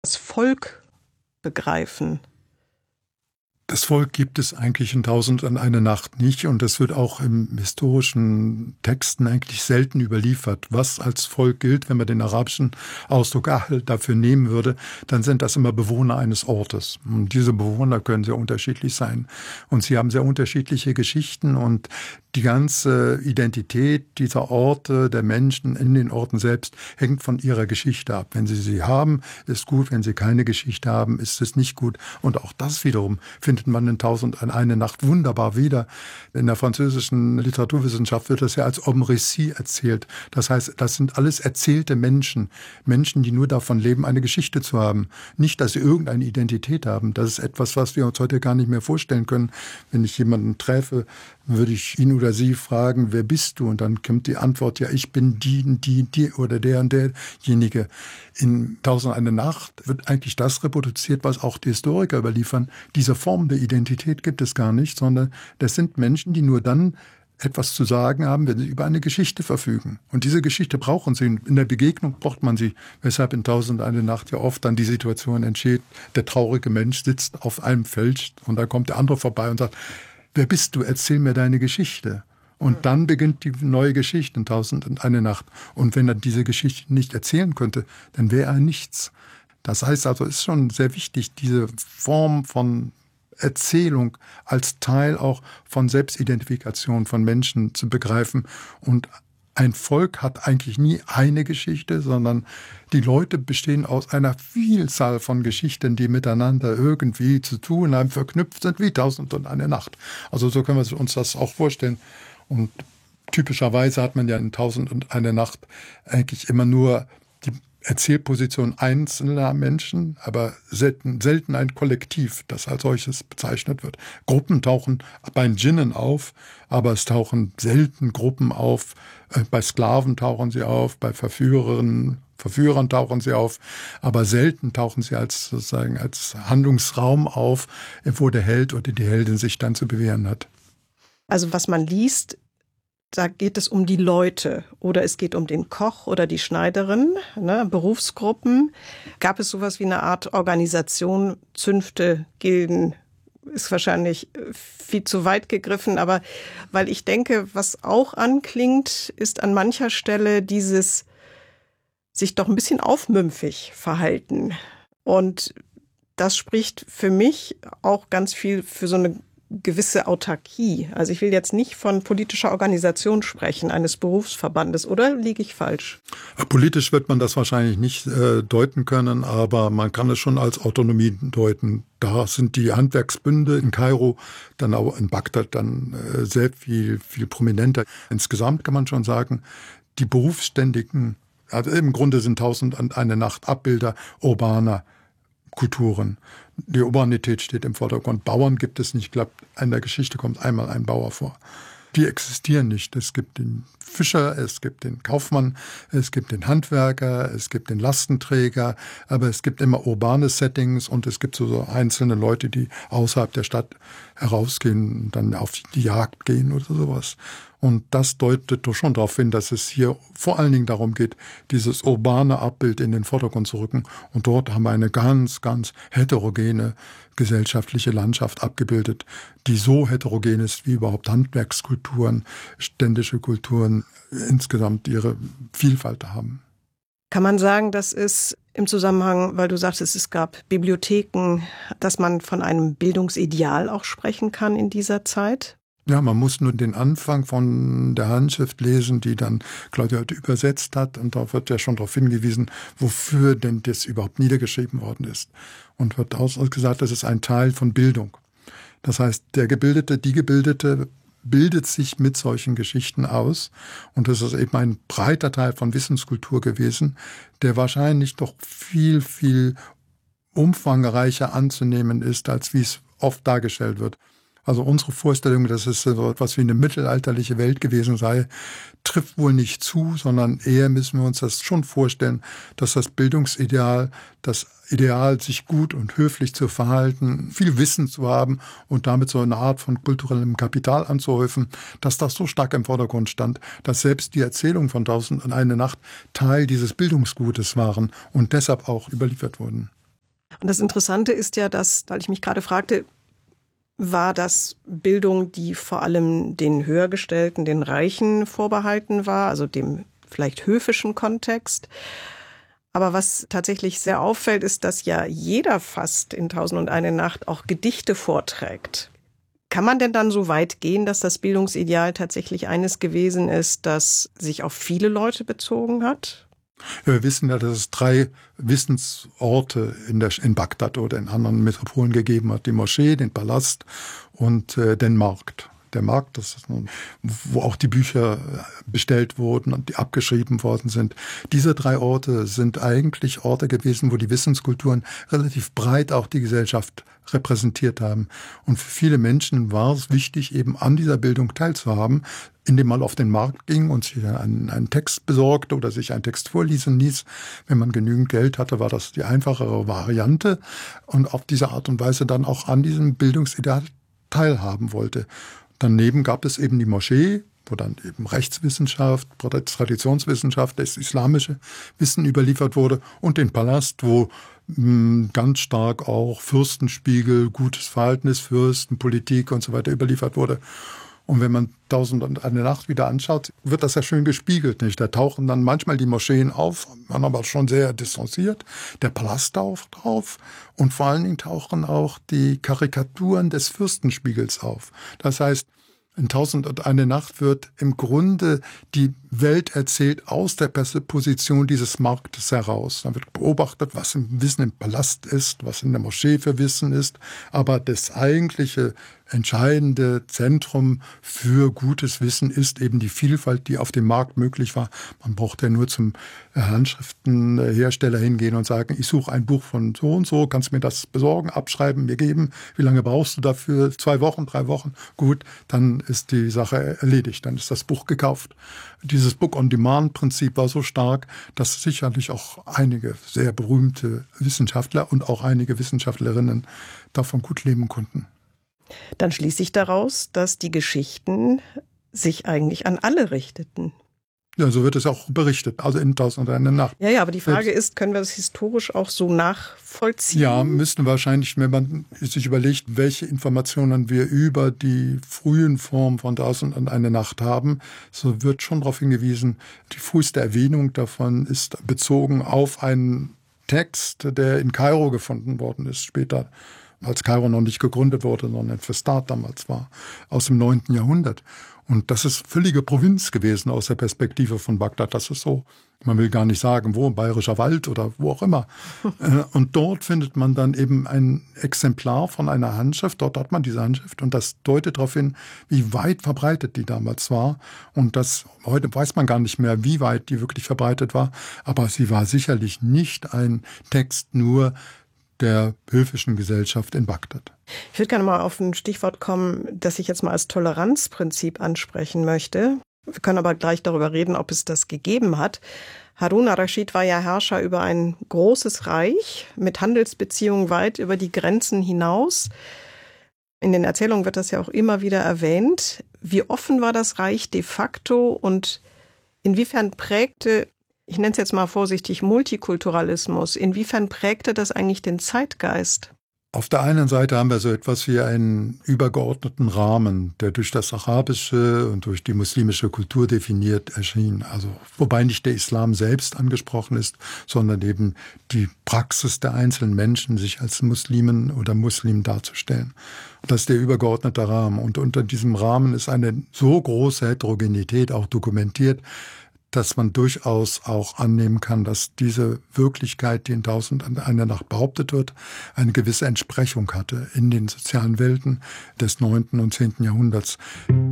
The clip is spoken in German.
das Volk begreifen? Das Volk gibt es eigentlich in Tausend und eine Nacht nicht und das wird auch im historischen Texten eigentlich selten überliefert. Was als Volk gilt, wenn man den arabischen Ausdruck Ahl dafür nehmen würde, dann sind das immer Bewohner eines Ortes. Und diese Bewohner können sehr unterschiedlich sein und sie haben sehr unterschiedliche Geschichten und die ganze Identität dieser Orte, der Menschen in den Orten selbst, hängt von ihrer Geschichte ab. Wenn sie haben, ist gut. Wenn sie keine Geschichte haben, ist es nicht gut. Und auch das wiederum findet man in Tausend und eine Nacht wunderbar wieder. In der französischen Literaturwissenschaft wird das ja als Homme récit erzählt. Das heißt, das sind alles erzählte Menschen. Menschen, die nur davon leben, eine Geschichte zu haben. Nicht, dass sie irgendeine Identität haben. Das ist etwas, was wir uns heute gar nicht mehr vorstellen können. Wenn ich jemanden treffe, würde ich ihn oder sie fragen, wer bist du? Und dann kommt die Antwort, ja, ich bin die oder der und derjenige. In Tausend und eine Nacht wird eigentlich das reproduziert, was auch die Historiker überliefern. Diese Form der Identität gibt es gar nicht, sondern das sind Menschen, die nur dann etwas zu sagen haben, wenn sie über eine Geschichte verfügen. Und diese Geschichte brauchen sie. In der Begegnung braucht man sie. Weshalb in Tausend und eine Nacht ja oft dann die Situation entsteht, der traurige Mensch sitzt auf einem Feld und da kommt der andere vorbei und sagt, wer bist du? Erzähl mir deine Geschichte. Und dann beginnt die neue Geschichte in Tausend und eine Nacht. Und wenn er diese Geschichte nicht erzählen könnte, dann wäre er nichts. Das heißt also, es ist schon sehr wichtig, diese Form von Erzählung als Teil auch von Selbstidentifikation von Menschen zu begreifen. Und ein Volk hat eigentlich nie eine Geschichte, sondern die Leute bestehen aus einer Vielzahl von Geschichten, die miteinander irgendwie zu tun haben, verknüpft sind wie Tausend und eine Nacht. Also so können wir uns das auch vorstellen. Und typischerweise hat man ja in Tausend und eine Nacht eigentlich immer nur die Erzählposition einzelner Menschen, aber selten ein Kollektiv, das als solches bezeichnet wird. Gruppen tauchen bei Djinnen auf, aber es tauchen selten Gruppen auf. Bei Sklaven tauchen sie auf, bei Verführern tauchen sie auf, aber selten tauchen sie sozusagen als Handlungsraum auf, wo der Held oder die Heldin sich dann zu bewähren hat. Also was man liest, da geht es um die Leute oder es geht um den Koch oder die Schneiderin, ne, Berufsgruppen. Gab es sowas wie eine Art Organisation, Zünfte, Gilden? Ist wahrscheinlich viel zu weit gegriffen, aber weil ich denke, was auch anklingt, ist an mancher Stelle dieses sich doch ein bisschen aufmümpfig verhalten. Und das spricht für mich auch ganz viel für so eine gewisse Autarkie. Also ich will jetzt nicht von politischer Organisation sprechen, eines Berufsverbandes, oder liege ich falsch? Politisch wird man das wahrscheinlich nicht deuten können, aber man kann es schon als Autonomie deuten. Da sind die Handwerksbünde in Kairo, dann auch in Bagdad dann sehr viel prominenter. Insgesamt kann man schon sagen, die Berufsständigen, also im Grunde sind Tausend und eine Nacht Abbilder urbaner Kulturen. Die Urbanität steht im Vordergrund. Bauern gibt es nicht. Ich glaube, in der Geschichte kommt einmal ein Bauer vor. Die existieren nicht. Es gibt den Fischer, es gibt den Kaufmann, es gibt den Handwerker, es gibt den Lastenträger, aber es gibt immer urbane Settings und es gibt so einzelne Leute, die außerhalb der Stadt herausgehen und dann auf die Jagd gehen oder sowas. Und das deutet doch schon darauf hin, dass es hier vor allen Dingen darum geht, dieses urbane Abbild in den Vordergrund zu rücken. Und dort haben wir eine ganz, ganz heterogene gesellschaftliche Landschaft abgebildet, die so heterogen ist wie überhaupt Handwerkskulturen, ständische Kulturen insgesamt ihre Vielfalt haben. Kann man sagen, das ist im Zusammenhang, weil du sagtest, es gab Bibliotheken, dass man von einem Bildungsideal auch sprechen kann in dieser Zeit? Ja, man muss nur den Anfang von der Handschrift lesen, die dann Claudia Oeth übersetzt hat. Und da wird ja schon darauf hingewiesen, wofür denn das überhaupt niedergeschrieben worden ist. Und wird ausgesagt, das ist ein Teil von Bildung. Das heißt, der Gebildete, die Gebildete bildet sich mit solchen Geschichten aus. Und das ist eben ein breiter Teil von Wissenskultur gewesen, der wahrscheinlich doch viel umfangreicher anzunehmen ist, als wie es oft dargestellt wird. Also unsere Vorstellung, dass es so etwas wie eine mittelalterliche Welt gewesen sei, trifft wohl nicht zu, sondern eher müssen wir uns das schon vorstellen, dass das Bildungsideal, das Ideal, sich gut und höflich zu verhalten, viel Wissen zu haben und damit so eine Art von kulturellem Kapital anzuhäufen, dass das so stark im Vordergrund stand, dass selbst die Erzählungen von Tausend und eine Nacht Teil dieses Bildungsgutes waren und deshalb auch überliefert wurden. Und das Interessante ist ja, dass, weil ich mich gerade fragte, war das Bildung, die vor allem den Höhergestellten, den Reichen vorbehalten war, also dem vielleicht höfischen Kontext. Aber was tatsächlich sehr auffällt, ist, dass ja jeder fast in 1001 Nacht auch Gedichte vorträgt. Kann man denn dann so weit gehen, dass das Bildungsideal tatsächlich eines gewesen ist, das sich auf viele Leute bezogen hat? Ja, wir wissen ja, dass es 3 Wissensorte in Bagdad oder in anderen Metropolen gegeben hat. Die Moschee, den Palast und den Markt. Der Markt, das ist, wo auch die Bücher bestellt wurden und die abgeschrieben worden sind. Diese 3 Orte sind eigentlich Orte gewesen, wo die Wissenskulturen relativ breit auch die Gesellschaft repräsentiert haben. Und für viele Menschen war es wichtig, eben an dieser Bildung teilzuhaben, indem man auf den Markt ging und sich einen Text besorgte oder sich einen Text vorlesen ließ. Wenn man genügend Geld hatte, war das die einfachere Variante und auf diese Art und Weise dann auch an diesem Bildungsideal teilhaben wollte. Daneben gab es eben die Moschee, wo dann eben Rechtswissenschaft, Traditionswissenschaft, das islamische Wissen überliefert wurde und den Palast, wo ganz stark auch Fürstenspiegel, gutes Verhalten des Fürsten, Politik und so weiter überliefert wurde. Und wenn man 1001 Nacht wieder anschaut, wird das ja schön gespiegelt, nicht? Da tauchen dann manchmal die Moscheen auf, man aber schon sehr distanziert. Der Palast taucht auf und vor allen Dingen tauchen auch die Karikaturen des Fürstenspiegels auf. Das heißt, in 1001 Nacht wird im Grunde die Welt erzählt aus der Position dieses Marktes heraus. Dann wird beobachtet, was im Wissen im Palast ist, was in der Moschee für Wissen ist. Aber das eigentliche entscheidende Zentrum für gutes Wissen ist eben die Vielfalt, die auf dem Markt möglich war. Man braucht ja nur zum Handschriftenhersteller hingehen und sagen, ich suche ein Buch von so und so, kannst mir das besorgen, abschreiben, mir geben. Wie lange brauchst du dafür? 2 Wochen, 3 Wochen? Gut, dann ist die Sache erledigt, dann ist das Buch gekauft. Dieses Book-on-Demand-Prinzip war so stark, dass sicherlich auch einige sehr berühmte Wissenschaftler und auch einige Wissenschaftlerinnen davon gut leben konnten. Dann schließe ich daraus, dass die Geschichten sich eigentlich an alle richteten. Ja, so wird es auch berichtet, also in 1001 Nacht. Ja, aber die Frage ist, können wir das historisch auch so nachvollziehen? Ja, müssten wahrscheinlich, wenn man sich überlegt, welche Informationen wir über die frühen Formen von 1001 Nacht haben, so wird schon darauf hingewiesen, die früheste Erwähnung davon ist bezogen auf einen Text, der in Kairo gefunden worden ist, später, als Kairo noch nicht gegründet wurde, sondern Festad damals war, aus dem 9. Jahrhundert. Und das ist völlige Provinz gewesen aus der Perspektive von Bagdad. Das ist so, man will gar nicht sagen, wo, Bayerischer Wald oder wo auch immer. Und dort findet man dann eben ein Exemplar von einer Handschrift. Dort hat man diese Handschrift und das deutet darauf hin, wie weit verbreitet die damals war. Und das, heute weiß man gar nicht mehr, wie weit die wirklich verbreitet war. Aber sie war sicherlich nicht ein Text nur der höfischen Gesellschaft in Bagdad. Ich würde gerne mal auf ein Stichwort kommen, das ich jetzt mal als Toleranzprinzip ansprechen möchte. Wir können aber gleich darüber reden, ob es das gegeben hat. Harun ar-Raschid war ja Herrscher über ein großes Reich mit Handelsbeziehungen weit über die Grenzen hinaus. In den Erzählungen wird das ja auch immer wieder erwähnt. Wie offen war das Reich de facto und inwiefern prägte, ich nenne es jetzt mal vorsichtig, Multikulturalismus, inwiefern prägte das eigentlich den Zeitgeist? Auf der einen Seite haben wir so etwas wie einen übergeordneten Rahmen, der durch das Arabische und durch die muslimische Kultur definiert erschien. Also, wobei nicht der Islam selbst angesprochen ist, sondern eben die Praxis der einzelnen Menschen, sich als Muslimen oder Muslim darzustellen. Das ist der übergeordnete Rahmen. Und unter diesem Rahmen ist eine so große Heterogenität auch dokumentiert, dass man durchaus auch annehmen kann, dass diese Wirklichkeit, die in 1001 Nacht behauptet wird, eine gewisse Entsprechung hatte in den sozialen Welten des 9. und 10. Jahrhunderts.